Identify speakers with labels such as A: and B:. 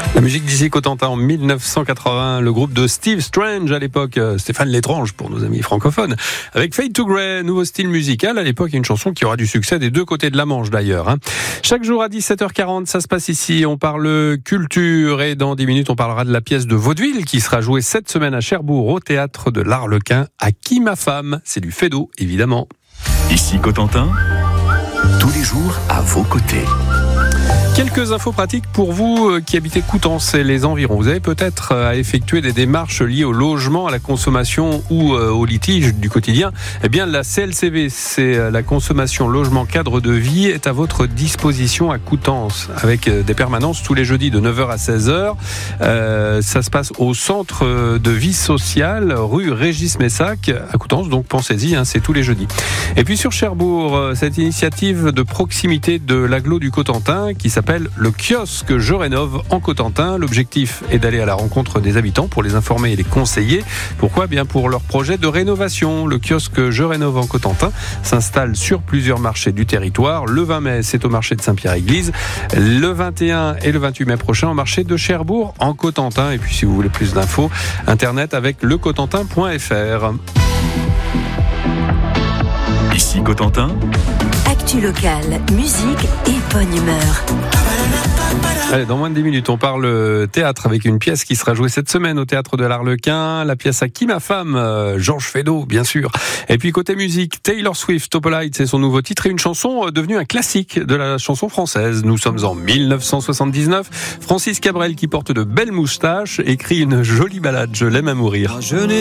A: La musique d'Issy Cotentin en 1980, le groupe de Steve Strange à l'époque, Stéphane Létrange pour nos amis francophones, avec Fade to Grey, nouveau style musical. À l'époque, une chanson qui aura du succès des deux côtés de la Manche d'ailleurs. Chaque jour à 17h40, ça se passe ici. On parle culture et dans 10 minutes, on parlera de la pièce de vaudeville qui sera jouée cette semaine à Cherbourg au théâtre de l'Arlequin. À qui ma femme? C'est du Fédo, évidemment.
B: Ici Cotentin, tous les jours à vos côtés.
A: Quelques infos pratiques pour vous qui habitez Coutances et les environs. Vous avez peut-être à effectuer des démarches liées au logement, à la consommation ou au litige du quotidien. Eh bien, la CLCV, c'est la consommation logement cadre de vie, est à votre disposition à Coutances avec des permanences tous les jeudis de 9h à 16h. Ça se passe au centre de vie sociale, rue Régis Messac à Coutances. Donc pensez-y, c'est tous les jeudis. Et puis sur Cherbourg, cette initiative de proximité de l'agglo du Cotentin qui s'appelle le kiosque Je Rénove en Cotentin. L'objectif est d'aller à la rencontre des habitants pour les informer et les conseiller. Pourquoi ? Bien pour leur projet de rénovation. Le kiosque Je Rénove en Cotentin s'installe sur plusieurs marchés du territoire. Le 20 mai, c'est au marché de Saint-Pierre-Église. Le 21 et le 28 mai prochain au marché de Cherbourg en Cotentin. Et puis si vous voulez plus d'infos, internet avec lecotentin.fr.
B: Ici Cotentin.
C: Actu locale, musique et bonne humeur.
A: Allez, dans moins de 10 minutes, on parle théâtre avec une pièce qui sera jouée cette semaine au théâtre de l'Arlequin. La pièce À qui ma femme, Georges Feydeau, bien sûr. Et puis côté musique, Taylor Swift, Opalite, c'est son nouveau titre et une chanson devenue un classique de la chanson française. Nous sommes en 1979. Francis Cabrel, qui porte de belles moustaches, écrit une jolie ballade, Je l'aime à mourir.